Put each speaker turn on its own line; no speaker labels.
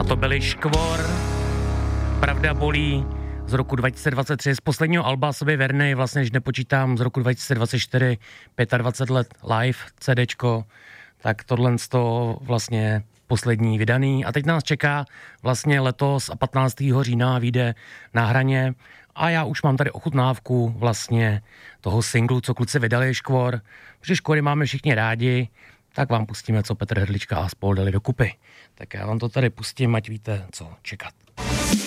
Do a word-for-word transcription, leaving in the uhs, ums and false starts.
A to byli Škvor, Pravda bolí, z roku dva tisíce dvacet tři, z posledního alba Sobě věrnej, vlastně, když nepočítám, z roku dva tisíce dvacet čtyři, dvacet pět let live, CDčko, tak tohle z toho vlastně poslední vydaný. A teď nás čeká vlastně letos a patnáctého října vyjde Na hraně a já už mám tady ochutnávku vlastně toho singlu, co kluci vydali, Škvor. Protože Škvory máme všichni rádi, tak vám pustíme, co Petr Hrdlička a spol dali dokupy. Tak já vám to tady pustím, ať víte, co čekat.